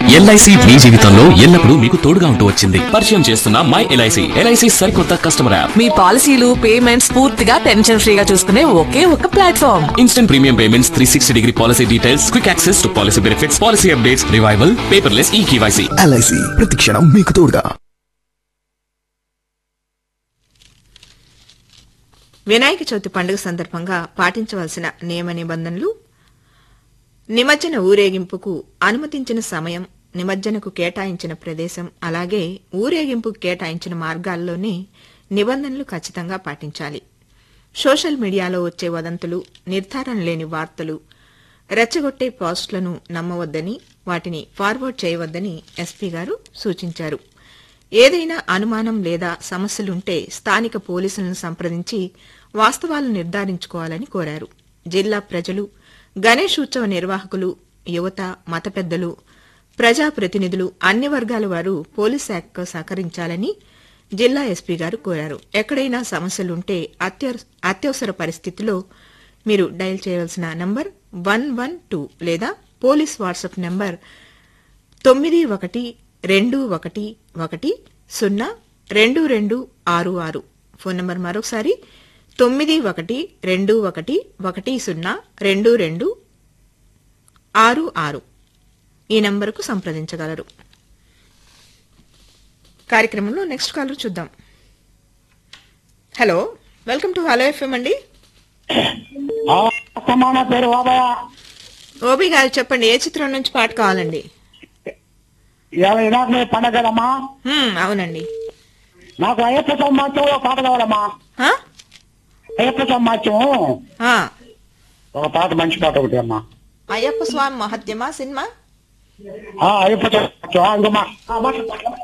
LIC మీ జీవితంలో ఎల్లప్పుడూ మీకు తోడుగా ఉంటూ వచ్చింది. పరిచయం చేస్తున్న మై ఎల్ఐసి. ఎల్ఐసి సరికొత్త కస్టమర్ యాప్. మీ పాలసీలు పేమెంట్స్ పూర్తిగా టెన్షన్ ఫ్రీగా చూసుకునే ఒకే ఒక platform. Instant premium payments, 360-degree policy details, quick access to policy benefits, policy updates, revival, paperless eKYC. LIC ప్రతి క్షణం మీకు తోడుగా. వినాయక చవితి పండుగ సందర్భంగా పాటించవలసిన నియమ నిబంధనలు. నిమజ్జన ఊరేగింపుకు అనుమతించిన సమయం, నిమజ్జనకు కేటాయించిన ప్రదేశం, అలాగే ఊరేగింపుకు కేటాయించిన మార్గాల్లోని నిబంధనలు ఖచ్చితంగా పాటించాలి. సోషల్ మీడియాలో వచ్చే వదంతులు, నిర్ధారణ లేని వార్తలు, రెచ్చగొట్టే పోస్టులను నమ్మవద్దని, వాటిని ఫార్వర్డ్ చేయవద్దని ఎస్పీ గారు సూచించారు. ఏదైనా అనుమానం లేదా సమస్యలుంటే స్థానిక పోలీసులను సంప్రదించి వాస్తవాలను నిర్ధారించుకోవాలని కోరారు. జిల్లా ప్రజలు, గణేష్ ఉత్సవ నిర్వాహకులు, యువత, మత పెద్దలు, ప్రజాప్రతినిధులు, అన్ని వర్గాల వారు పోలీస్ శాఖకు సహకరించాలని జిల్లా ఎస్పీ గారు కోరారు. ఎక్కడైనా సమస్యలుంటే అత్యవసర పరిస్థితిలో మీరు డయల్ చేయవలసిన నంబర్ 112 లేదా police WhatsApp number 9111022266. Phone number మరొకసారి 9111022266. ఈ నంబరుకు సంప్రదించగలరు. కార్యక్రమంలో నెక్స్ట్ కాలర్ చూద్దాం. Hello, welcome to hello FM అండి. పేరు ఓబీ గారు చెప్పండి, ఏ చిత్రం నుంచి పాట కావాలండి? పండగ కదమ్మా. అవునండి, నాకు అయ్యప్ప సంవత్సరం పాట కావాలమ్మా. అయ్యప్ప సంవత్సరం ఒక పాట, మంచి పాట ఒకటి అమ్మా. అయ్యప్ప స్వామి మహత్యమా సినిమా? అయ్యప్ప సంవత్సరం